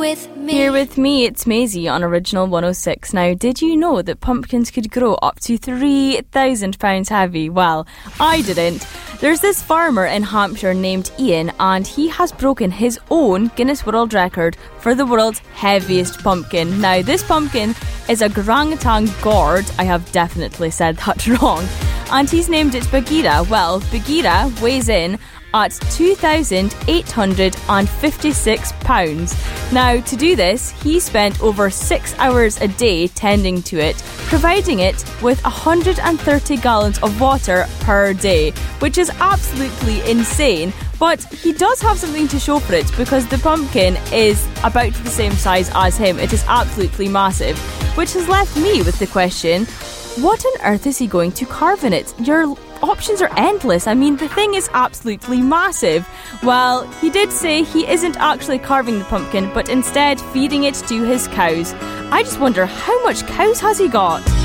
with me. Here with me, it's Maisie on Original 106. Now, did you know that pumpkins could grow up to 3,000 pounds heavy? Well, I didn't. There's this farmer in Hampshire named Ian, and he has broken his own Guinness World Record for the world's heaviest pumpkin. Now, this pumpkin is a orangutan gourd. I have definitely said that wrong. And he's named it Bagheera. Well, Bagheera weighs in at 2,856 pounds. Now, to do this, he spent over 6 hours a day tending to it, providing it with 130 gallons of water per day, which is absolutely insane. But he does have something to show for it, because the pumpkin is about the same size as him. It is absolutely massive, which has left me with the question, what on earth is he going to carve in it? Your options are endless. I mean, the thing is absolutely massive. Well, he did say he isn't actually carving the pumpkin, but instead feeding it to his cows. I just wonder, how much cows has he got?